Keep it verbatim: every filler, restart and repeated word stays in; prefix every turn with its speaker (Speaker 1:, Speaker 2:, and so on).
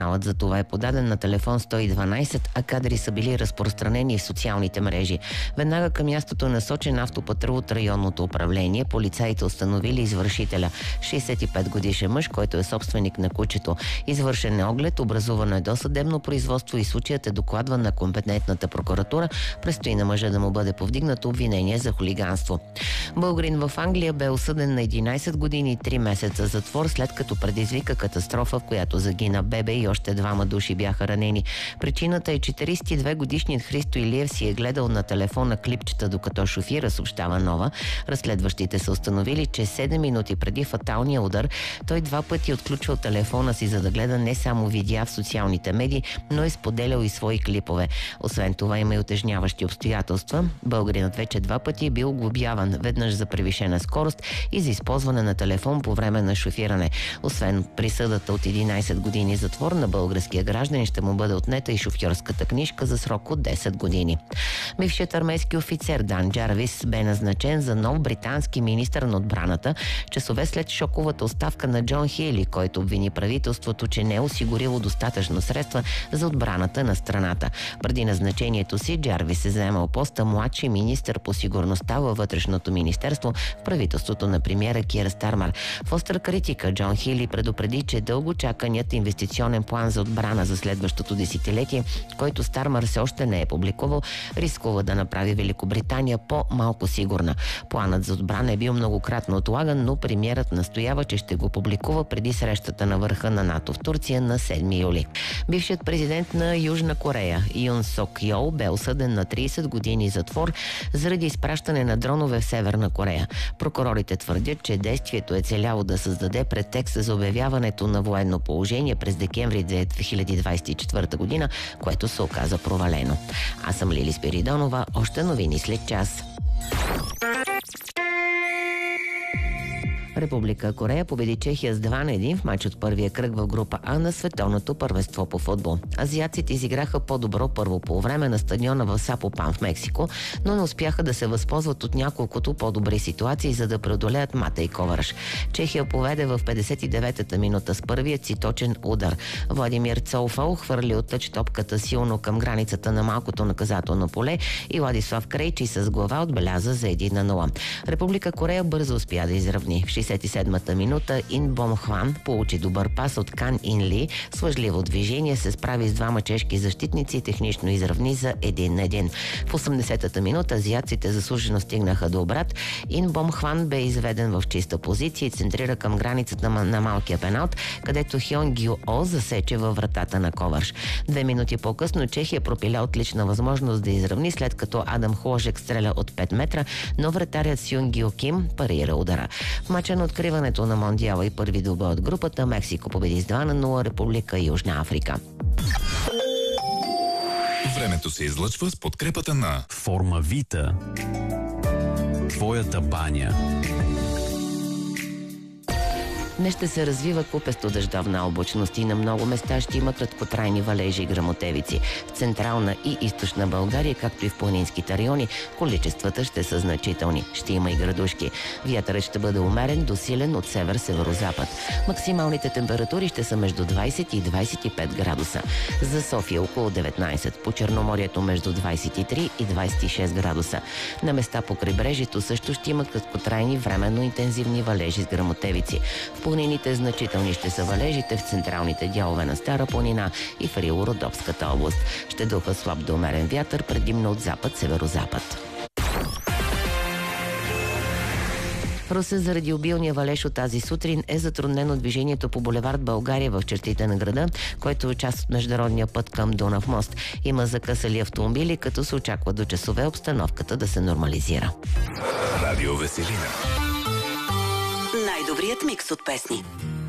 Speaker 1: Сигналът за това е подаден на телефон сто и дванайсет, а кадри са били разпространени в социалните мрежи. Веднага към мястото е насочен автопатрул от районното управление. Полицаите установили извършителя. шейсет и пет годишен мъж, който е собственик на кучето. Извършен е оглед, образувано е досъдебно производство и случаят е докладван на компетентната прокуратура. Предстои на мъжа да му бъде повдигнато обвинение за хулиганство. Българин в Англия бе осъден на единайсет години и три месеца затвор, след като предизвика катастрофа, в която загина бебе и още двама души бяха ранени. Причината е, че трийсет и две годишният Христо Илиев си е гледал на телефона клипчета докато шофира, съобщава Нова. Разследващите са установили, че седем минути преди фаталния удар той два пъти отключвал телефона си, за да гледа не само видеа в социалните медии, но е споделял и свои клипове. Освен това има и утежняващи обстоятелства. Българинът вече два пъти е бил глобяван, веднъж за превишена скорост и за използване на телефон по време на шофиране. Освен присъдата от единайсет години затвор, на българския гражданин ще му бъде отнета и шофьорската книжка за срок от десет години. Бившият армейски офицер Дан Джарвис бе назначен за нов британски министър на отбраната, часове след шоковата оставка на Джон Хейли, който обвини правителството, че не е осигурило достатъчно средства за отбраната на страната. Преди назначението си Джарвис е заемал поста младши министър по сигурността във вътрешното министерство в правителството на премиера Кир Стармер. В остра критика Джон Хейли предупреди, че дълго чаканият инвестиционен план за отбрана за следващото десетилетие, който Стармер все още не е публикувал, рискува да направи Великобритания по-малко сигурна. Планът за отбрана е бил многократно отлаган, но премиерът настоява, че ще го публикува преди срещата на върха на НАТО в Турция на седми юли. Бившият президент на Южна Корея Юн Сок Йол бе осъден на трийсет години затвор заради изпращане на дронове в Северна Корея. Прокурорите твърдят, че действието е целяло да създаде претекст за обявяването на военно положение през декември две хиляди двайсет и четвърта година, което се оказа провалено. Аз съм Лили Спиридонова, още новини след час. Република Корея победи Чехия с два на един в мач от първия кръг в група А на световното първенство по футбол. Азиатците изиграха по-добро първо полувреме на стадиона в Сапопан в Мексико, но не успяха да се възползват от няколкото по-добри ситуации, за да преодолеят Мата и Коварш. Чехия поведе в петдесет и деветата минута с първият си точен удар. Владимир Цолфал хвърли от тъч топката силно към границата на малкото наказателно поле и Владислав Крейчи с глава отбеляза за един на нула. Република Корея бързо успя да изравни. В шейсет и седмата минута Ин Бом Хван получи добър пас от Кан Ин Ли. С лъжливо движение се справи с двама чешки защитници и технично изравни за един на един. В осемдесетата минута азиатците заслужено стигнаха до обрат. Ин Бом Хван бе изведен в чиста позиция и центрира към границата на малкия пеналт, където Хьон Гю О засече във вратата на Коварш. Две минути по-късно Чехия пропиля отлична възможност да изравни, след като Адам Хложек стреля от пет метра, но вратарят Сюн Гю Ким парира удара. В мача на откриването на Мондиала и първи двубой от групата Мексико победи с два на нула Република Южна Африка.
Speaker 2: Времето се излъчва с подкрепата на
Speaker 3: Формавита. Твоята баня.
Speaker 1: Днес ще се развива купесто дъждовна облачност и на много места ще има краткотрайни валежи и гръмотевици. В централна и източна България, както и в планинските райони, количествата ще са значителни. Ще има и градушки. Вятърът ще бъде умерен до силен от север-северозапад. Максималните температури ще са между двайсет и двайсет и пет градуса. За София около деветнайсет, по Черноморието между двайсет и три и двайсет и шест градуса. На места по крайбрежието също ще има краткотрайни временно интензивни валежи с гръмотевици. В планините значителни ще са валежите в централните дялове на Стара планина и в Рило-Родопската област. Ще духа слаб до умерен вятър, предимно от запад-северозапад. Русе заради обилния валеж от тази сутрин е затруднено движението по булевард България в чертите на града, който е част от международния път към Дунав мост. Има закъсали автомобили, като се очаква до часове обстановката да се нормализира.
Speaker 2: Радио Веселина.
Speaker 4: Най-добрият микс от песни.